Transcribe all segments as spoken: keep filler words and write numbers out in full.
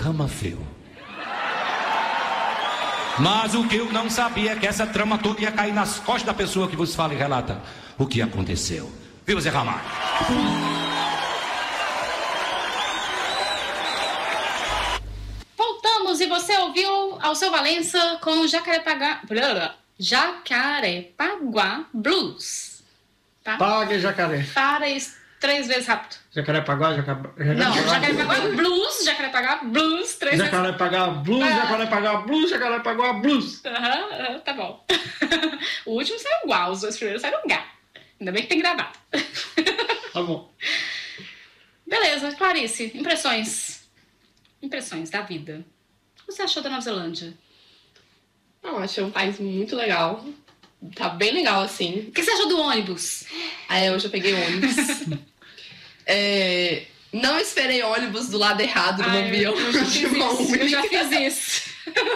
Ramafeu. Mas o que eu não sabia é que essa trama toda ia cair nas costas da pessoa que vos fala e relata o que aconteceu. Viu, Zé Ramalho? Voltamos e você ouviu Alceu Valença com Jacarepaguá... Jacarepaguá Blues. Tá? Pague jacaré. Para isso três vezes rápido. Jacarepaguá, jacaré... Não, Jacarepaguá Blues, Jacarepaguá Blues, três vezes. Jacarepaguá Blues, Ah. Jacarepaguá Blues, Jacarepaguá Blues. Aham, aham, tá bom. O último saiu igual, os dois primeiros saíram gá. Ainda bem que tem gravado. Tá bom. Beleza, Clarice, impressões. Impressões da vida. O que você achou da Nova Zelândia? Não, achei um país muito legal. Tá bem legal, assim. O que você achou do ônibus? Aí hoje eu peguei ônibus. É, não esperei ônibus do lado errado do Ai, avião. eu já fiz isso. Eu já fiz isso.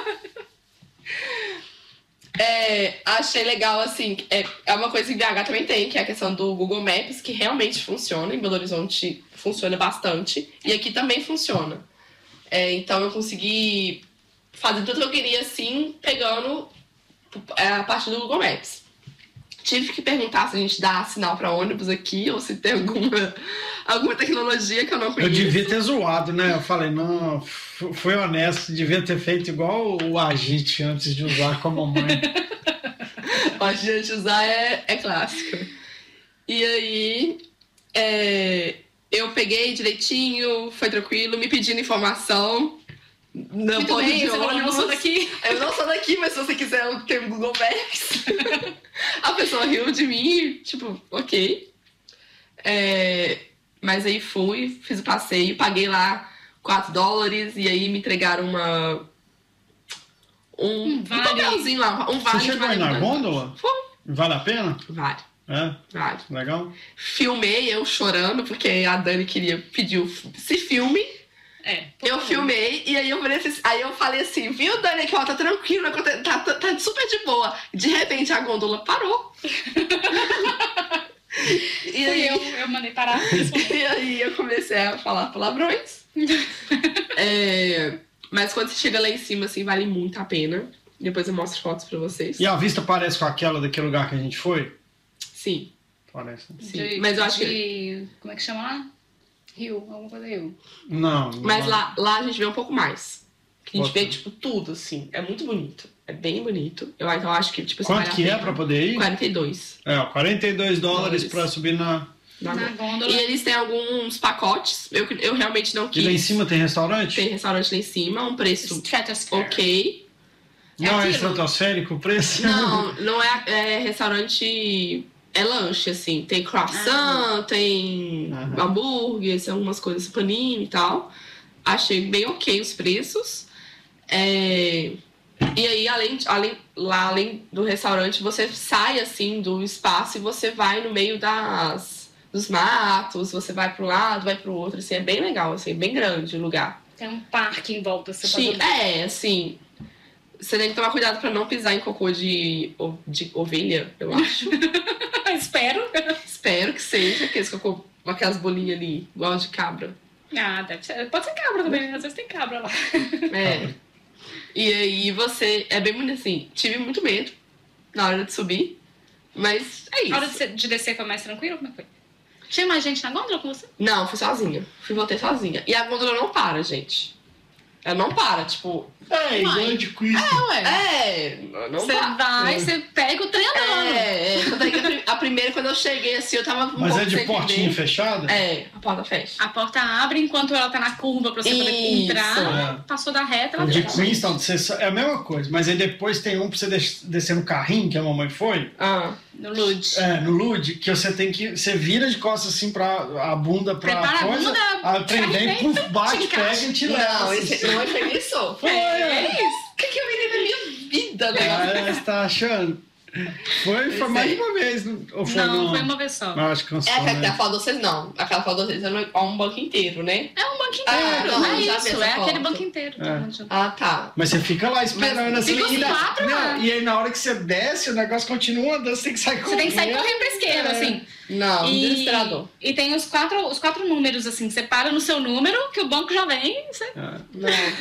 É, achei legal, assim, é, é uma coisa que B H também tem, que é a questão do Google Maps, que realmente funciona. Em Belo Horizonte funciona bastante. E aqui também funciona. É, então eu consegui fazer tudo que eu queria, assim, pegando a parte do Google Maps. Tive que perguntar se a gente dá sinal para ônibus aqui ou se tem alguma, alguma tecnologia que eu não Eu conheço. devia ter zoado, né? Eu falei, não, f- foi honesto, devia ter feito igual o agite antes de usar como mãe. Pode a gente usar é, é clássico. E aí, é, eu peguei direitinho, foi tranquilo, me pedindo informação. Não Muito pode bem, de você falou, eu não ônibus. sou daqui. Eu não sou daqui, mas se você quiser, eu tenho Google Maps. A pessoa riu de mim, tipo, ok. É, mas aí fui, fiz o passeio, paguei lá quatro dólares e aí me entregaram uma... Um, Um um vale. papelzinho lá, um vale. Você chegou vale aí na vale. gôndola? Foi. Vale a pena? Vale, É? vale. Legal? Filmei eu chorando, porque a Dani queria pedir o se filme. É. Eu filmei e aí eu falei assim, aí eu falei assim, viu, Dani, que ela tá tranquila, tá, tá, tá super de boa. De repente a gôndola parou. E Fui aí, eu, eu mandei parar. e aí eu comecei a falar palavrões. É, mas quando você chega lá em cima, assim, vale muito a pena. Depois eu mostro fotos pra vocês. E a vista parece com aquela daquele lugar que a gente foi? Sim, Parece. sim. De- mas eu acho que... de- Como é que chama lá? Rio, alguma coisa Rio. Não. Mas não. lá, lá a gente vê um pouco mais. Que a gente Bota. vê, tipo, tudo, assim. É muito bonito. É bem bonito. Eu então, acho que, tipo, assim, Quanto vale a que é pena. pra poder ir? quarenta e dois. É, ó, quarenta e dois dólares Dólares. pra subir na... Na Na gôndola. gôndola. E eles têm alguns pacotes. Eu, eu realmente não E quis. lá em cima tem restaurante? Tem restaurante lá em cima, um preço Stratosphere. ok. Não é, aquilo? estratosférico o preço? Não, não é, é restaurante. É lanche, assim. Tem croissant, tem Aham. hambúrguer, tem algumas coisas, panini e tal. Achei bem ok os preços. É, e aí, além, além, lá além do restaurante, você sai assim do espaço e você vai no meio das, dos matos, você vai para um lado, vai para o outro. Assim, é bem legal, assim, bem grande o lugar. Tem um parque em volta. Você Sim, pode andar. é, assim. Você tem que tomar cuidado para não pisar em cocô de, o- de ovelha, eu acho. Espero. Espero que seja, aqueles cocô, aquelas bolinhas ali, igual de cabra. Ah, deve ser. Pode ser cabra também, às vezes tem cabra lá. É. E aí você. É bem bonito assim. Tive muito medo na hora de subir. Mas é isso. A hora de, ser- de descer foi mais tranquilo? Como é que foi? Tinha mais gente na gôndola com você? Não, fui sozinha. Fui voltei sozinha. E a gôndola não para, gente. Ela não para, tipo. É, igual Vai. de quiz. Ué. É, não Você para. vai, você pega o trem andando. É, é. Tanto é que a pri- a primeira, quando eu cheguei assim, eu tava um Mas pouco é de sem portinha entender. fechada? É, a porta fecha. A porta abre enquanto ela tá na curva pra você poder Isso, entrar. é. Passou da reta, ela O de deixa. Queenstown você só- é a mesma coisa, mas aí depois tem um pra você des- descer no carrinho, que a mamãe foi, Ah, No Lud. é, no Lud, que você tem que. Você vira de costas assim pra a bunda pra Prepara a coisa, bunda, a trem vem, carrinho puf, vem, bate, te encaixa. pega e te leva. não, assim. esse não foi isso. Foi, É é. isso. O que, que eu virei na minha vida, né? Ah, você tá achando? Foi, foi Pois mais é. de uma vez. não- Ou foi Não, não? foi uma vez só. Não, acho que cansou, É aquela né? a foto de vocês não. Aquela foto de vocês é um banco inteiro, né? É um banco Ah, inteiro. não, não é já vi isso, essa é aquele foto. banco inteiro. É. Todo mundo junto. Ah, tá. Mas você fica lá esperando Mas assim. fica os e na- quatro não, lá. E aí na hora que você desce, o negócio continua andando, você tem que sair Você correndo. tem que sair correndo pra esquerda, É. assim. Não, E, desesperador. e tem os quatro, os quatro números, assim. Você para no seu número, que o banco já vem. Você... É. Não.